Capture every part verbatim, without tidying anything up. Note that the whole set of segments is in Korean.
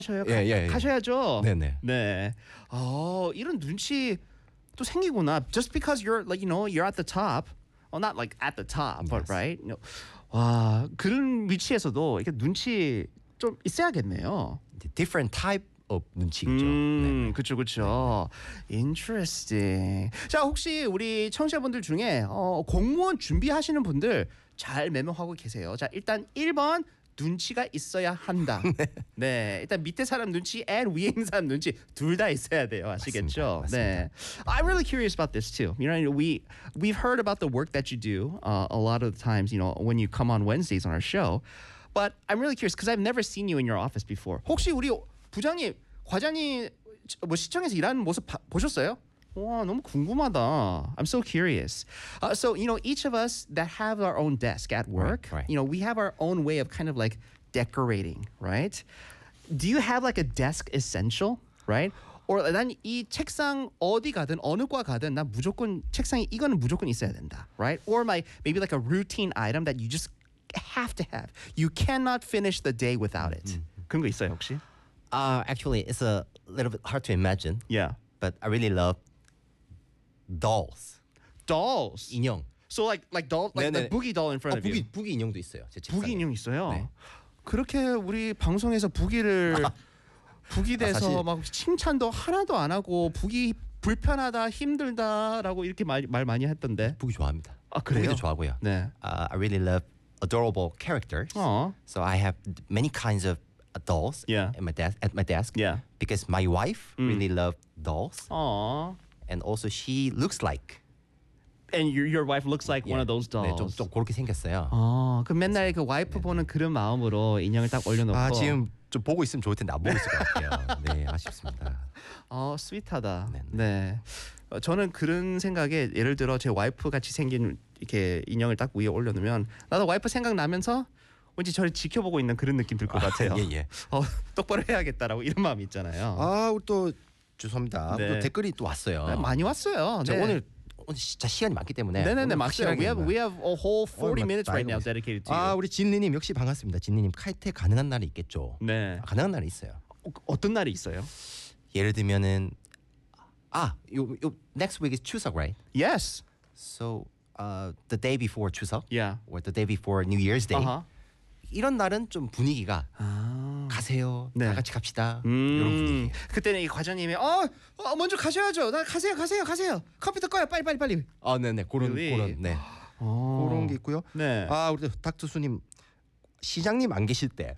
가셔요. 예, 예, 예. 가셔야죠. 네네. 네. 어, 이런 눈치 또 생기구나. Just because you're like you know you're at the top. Well, not like at the top, but Yes. right. You know, 와, 그런 위치에서도 이렇게 눈치 좀 있어야겠네요. Different type of 눈치겠죠. 음, 네. 그렇죠, 그렇죠. Interesting. 자, 혹시 우리 청취자분들 중에 어, 공무원 준비하시는 분들 잘 메모하고 계세요. 자, 일단 일 번 눈치가 있어야 한다. 네, 일단 밑에 사람 눈치 and 위에 있는 사람 눈치 둘 다 있어야 돼요. 아시겠죠? 맞습니다, 네. I'm really curious about this too. You know, we we've heard about the work that you do uh, a lot of the times. You know, when you come on Wednesdays on our show. But I'm really curious because I've never seen you in your office before. 혹시 우리 부장님, 과장님 뭐 시청에서 일하는 모습 봐, 보셨어요? 와, 너무 궁금하다. I'm so curious. Uh, so, you know, each of us that have our own desk at work, right. you know, we have our own way of kind of like decorating, right? Do you have like a desk essential, right? Or 난 이 책상 어디 가든 어느 과 가든 난 무조건 책상에 이거는 무조건 있어야 된다, right? Or my maybe like a routine item that you just have to have. You cannot finish the day without it. 그런 거 있어요 혹시? Uh, actually, it's a little bit hard to imagine, Yeah. but I really love dolls. Dolls. 인형. So like like doll like the 네네. boogie doll in front 어, of you. 부기 부기 인형도 있어요. 제 책상에. 부기 인형 있어요. 네. 그렇게 우리 방송에서 부기를 부기 돼서 아, 사실- 막 칭찬도 하나도 안 하고 부기 불편하다 힘들다라고 이렇게 말, 말 많이 했던데. 부기 좋아합니다. 아, 그래요? 부기도 좋아하고요. 네. Uh, I really love adorable characters. 어. So I have many kinds of dolls Yeah. at my desk. At my desk. Yeah. Because my wife really loves dolls, 어. and also she looks like. And your your wife looks like one of those 네, 좀, dolls. 좀 그렇게 생겼어요. 어, 그 맨날 그 와이프 보는 그런 마음으로 인형을 딱 올려놓고. 아 지금 좀 보고 있으면 좋을 텐데 안 보고 있을 것 같아요. 네, 아쉽습니다. 어, 스윗하다. 네. 네네. 어, 저는 그런 생각에 예를 들어 제 와이프 같이 생긴 이렇게 인형을 딱 위에 올려놓으면 나도 와이프 생각나면서 왠지 저를 지켜보고 있는 그런 느낌 들 것 같아요. 예, 예. 어, 똑바로 해야겠다라고 이런 마음이 있잖아요. 아, 우리 또 죄송합니다. 네. 또 댓글이 또 왔어요. 네, 많이 왔어요. 자, 네. 오늘 오늘 진짜 시간이 많기 때문에 네네네 오늘 막시라. We have 확실하게 we have a whole forty 막 minutes right now 나이가 dedicated to you. 아, 우리 진리님 역시 반갑습니다. 진리님 칼퇴 가능한 날이 있겠죠. 네. 아, 가능한 날이 있어요. 어, 어떤 날이 있어요? 예를 들면은 아, 요, 요 next week is 추석, right? Yes. So uh, the day before 추석, Yeah. or the day before New Year's Day. Uh-huh. 이런 날은 좀 분위기가 아. 가세요. 네. 다 같이 갑시다. 음, 이런 분위기. 그때는 이 과장님이 어, 어 먼저 가셔야죠. 나 가세요, 가세요, 가세요. 컴퓨터 꺼요, 빨리, 빨리, 빨리. 아, 네네 그런 Really? 그런 네 어. 그런 게 있고요. 네. 아, 우리 닥터수님 시장님 안 계실 때.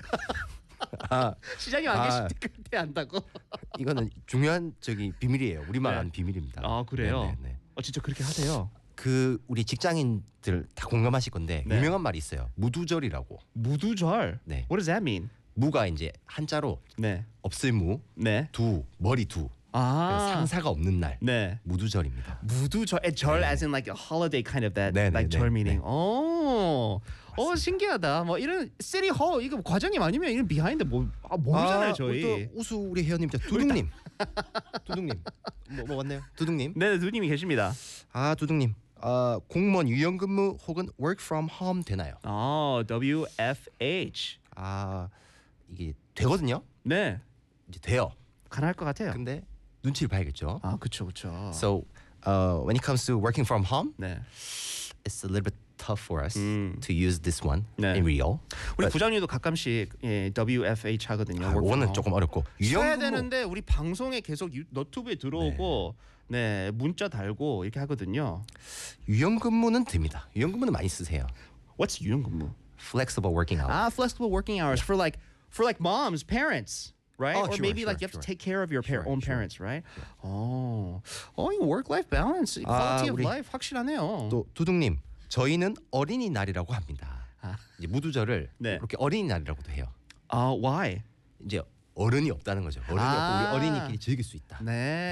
아, 시장님 안 아. 계실 때 그때 한다고. 이거는 중요한 저기 비밀이에요. 우리만 네. 아는 비밀입니다. 아 그래요? 네네네. 어 진짜 그렇게 하세요? 그 우리 직장인들 다 공감하실 건데 네. 유명한 말이 있어요. 무두절이라고. 무두절. 네. What does that mean? 무가 이제 한자로 네. 없을 무, 네. 두 머리 두. 아. 상사가 없는 날. 네. 무두절입니다. 무두절. 에, 절 as in like a holiday kind of that 네, 네, like 네, 절 meaning. 네. 오. 어 신기하다. 뭐 이런 city hall 이거 과장님 아니면 이런 비하인드 뭐 아, 모르잖아요 아, 저희. 우리 또 우수 우리 회원님 저 두둥님. 두둥님. 뭐, 뭐 왔네요. 두둥님. 네, 누님이 계십니다. 아, 두둥님. 아, 공무원 유연 근무 혹은 work from home 되나요? 어, W F H. 아, 이게 되거든요. 네. 이제 돼요. 가능할 것 같아요. 근데 눈치를 봐야겠죠. 아, 그렇죠, 그렇죠. So, uh, when it comes to working from home, 네. it's a little bit tough for us 음. to use this one 네. in real. 우리 But- 부장님도 가끔씩 예, W F H 하거든요. 아, work from 원은 home. 조금 어렵고 써야 유연 근무 되는데 우리 방송에 계속 유, 너튜브에 들어오고 네. 문자 달고 이렇게 하거든요. 유연 근무는 됩니다. 유연 근무는 많이 쓰세요. What's 유연 근무? Flexible working hours. Ah, flexible working hours for like for like moms, parents, right? Oh, or sure, maybe sure, like you have sure. to take care of your par- Sure, own sure. parents, right? Oh, oh, work-life balance, quality of 우리 life 확실하네요. 또 두둥님, 저희는 어린이날이라고 합니다. 아. 이제 무두절을 네. 그렇게 어린이날이라고도 해요. 아, why? 이제 어른이 없다는 거죠. 어른이 아. 없고 우리 어린이끼리 즐길 수 있다.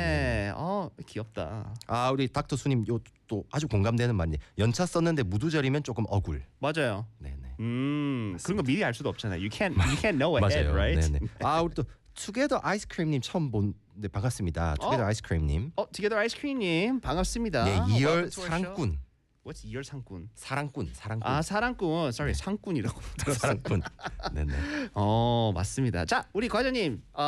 네, 어 귀엽다. 아, 우리 닥터 수님 요 또 아주 공감되는 말이 연차 썼는데 무두절이면 조금 억울. 맞아요. 네네. 음, 그런 거 미리 알 수도 없잖아요. You can't, you can't know ahead, 맞아요. right? 네네. 아, 우리 또 투게더 아이스크림님 처음 본 네, 반갑습니다. 투게더 어? 아이스크림님. 어, Together Ice Cream님 반갑습니다. 네, Welcome 이열 to our show. 사랑꾼. What's 이열 상꾼? 사랑꾼, 사랑꾼. 아, 사랑꾼. Sorry, 상꾼이라고 들었어요. 사랑꾼. 네네. 어, 맞습니다. 자, 우리 과장님. 어,